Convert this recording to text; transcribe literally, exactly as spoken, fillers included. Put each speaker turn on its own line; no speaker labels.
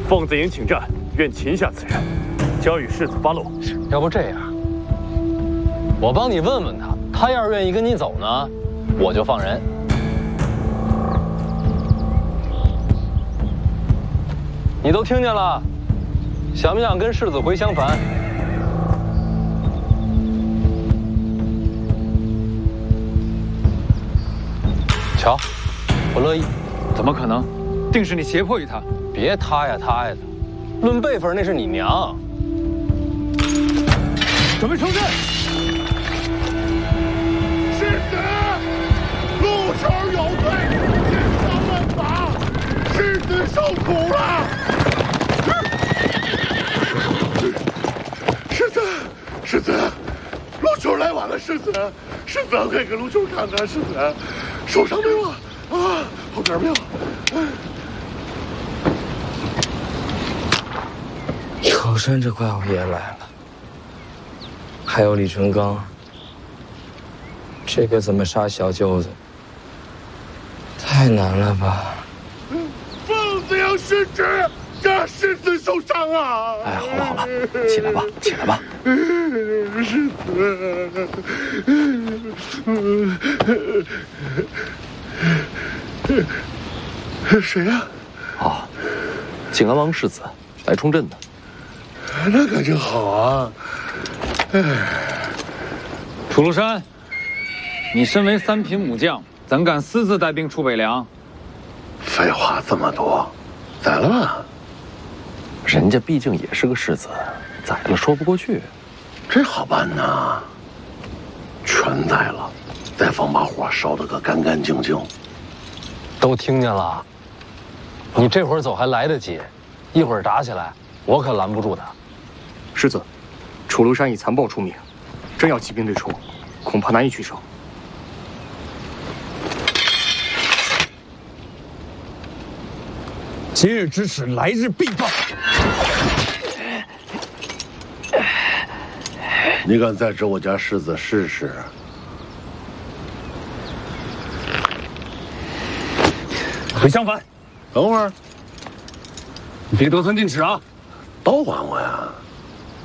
凤子营请战，愿擒下此人，交与世子发落。
要不这样，我帮你问问他，他要是愿意跟你走呢，我就放人。你都听见了，想不想跟世子回襄樊？瞧，我乐意。
怎么可能？定是你胁迫于他。
别他呀他呀的，论辈分那是你娘。
准备冲阵！
世子，路手有罪，进上问法，世子受苦了。世子，世子，陆球来晚了，世子，世子快给陆球看看，世子受伤没有啊？啊，好点没有？
丑山这怪物也来了，还有李淳刚，这个怎么杀小舅子？太难了吧！
凤子营失职，这世子受伤啊！
哎，好了好了，起来吧，起来吧。
世子，谁呀？
啊，景安王世子来冲阵的。
那可真好啊！哎，
楚禄山，你身为三品武将，怎敢私自带兵出北凉？
废话这么多，宰了吧？
人家毕竟也是个世子，宰了说不过去。
这好办呐，全宰了，再放把火烧得个干干净净。
都听见了，你这会儿走还来得及，一会儿打起来，我可拦不住他。
世子，楚留山以残暴出名，真要起兵对冲，恐怕难以取胜。
今日之耻，来日必报。你敢再指我家世子试试？
回襄樊。
等会儿，
你别得寸进尺啊！
刀还我呀！